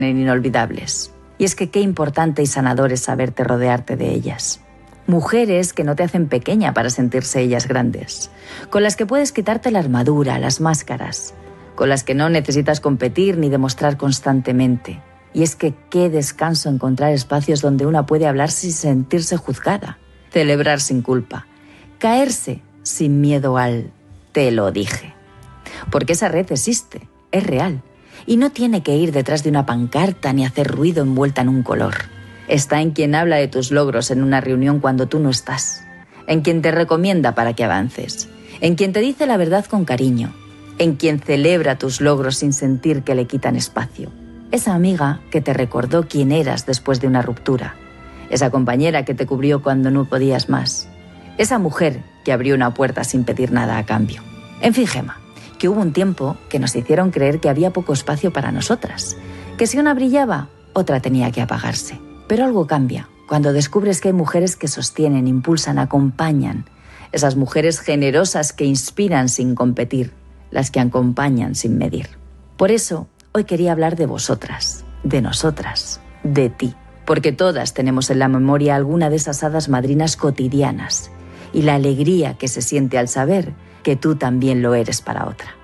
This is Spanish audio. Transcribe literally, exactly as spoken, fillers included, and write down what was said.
inolvidables. Y es que qué importante y sanador es saberte rodearte de ellas. Mujeres que no te hacen pequeña para sentirse ellas grandes, con las que puedes quitarte la armadura, las máscaras, con las que no necesitas competir ni demostrar constantemente. Y es que qué descanso encontrar espacios donde una puede hablar sin sentirse juzgada, celebrar sin culpa, caerse sin miedo al «te lo dije». Porque esa red existe, es real, y no tiene que ir detrás de una pancarta ni hacer ruido envuelta en un color. Está en quien habla de tus logros en una reunión cuando tú no estás, en quien te recomienda para que avances, en quien te dice la verdad con cariño, en quien celebra tus logros sin sentir que le quitan espacio. Esa amiga que te recordó quién eras después de una ruptura, esa compañera que te cubrió cuando no podías más, esa mujer que abrió una puerta sin pedir nada a cambio. En fin, Gemma, que hubo un tiempo que nos hicieron creer que había poco espacio para nosotras, que si una brillaba, otra tenía que apagarse. Pero algo cambia cuando descubres que hay mujeres que sostienen, impulsan, acompañan. Esas mujeres generosas que inspiran sin competir, las que acompañan sin medir. Por eso, hoy quería hablar de vosotras, de nosotras, de ti. Porque todas tenemos en la memoria alguna de esas hadas madrinas cotidianas y la alegría que se siente al saber que tú también lo eres para otra.